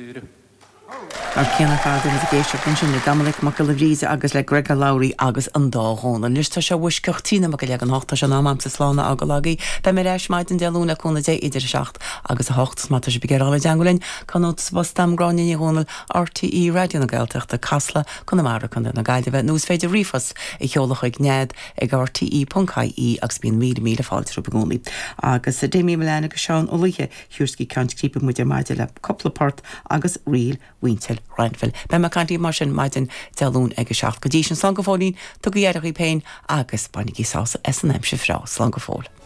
Ar céanna fáidir a géisteach an sin le Dominic McAlvise agus le Gregor Lowry agus an dáhón. An lista se bhuis ceachtína me go le an 8 se náam sa slána aga lagaí, be mé réis maid an deúna chuna dé idir 6 agus a 8 mata se begerála deangolinn, canút was damránin í hónal RTE radio na gailteachta Casla chuna mara chun na gaiide bheith nús féidir rifas I cheolach ag nead ag RTE.ie agus bíon míle fáiltir begónlí. Agus a déimi meléna go seán ó luithe hiúrscí cantípa muidir maide le coplapart agus riil Wintel Reinfeld. Ben ma canti mar sin maidin delún ag 7 go dtí sin slán go fólín tu go dhéireach í pein agus bannig í sása S&M se frá slán go fól.